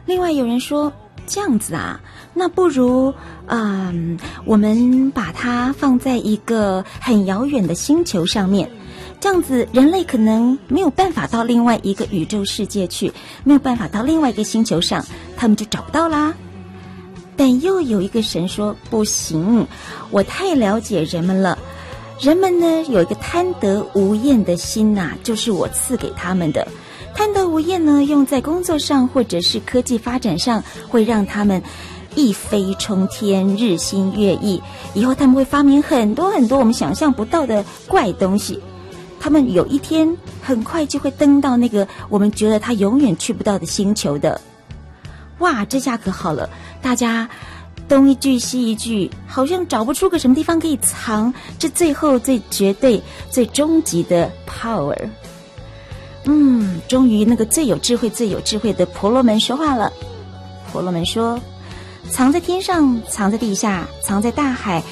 另外有人说，这样子啊，那不如我们把它放在一个很遥远的星球上面，这样子人类可能没有办法到另外一个宇宙世界去，没有办法到另外一个星球上，他们就找不到啦。但又有一个神说，不行，我太了解人们了，人们呢有一个贪得无厌的心啊，就是我赐给他们的。贪得无厌呢，用在工作上或者是科技发展上，会让他们一飞冲天，日新月异。以后他们会发明很多很多我们想象不到的怪东西。他们有一天很快就会登到那个我们觉得他永远去不到的星球的。哇，这下可好了，大家东一句西一句，好像找不出个什么地方可以藏这最后最绝对最终极的 power。终于那个最有智慧的婆罗门说话了。婆罗门说，藏在天上，藏在地下，藏在大海，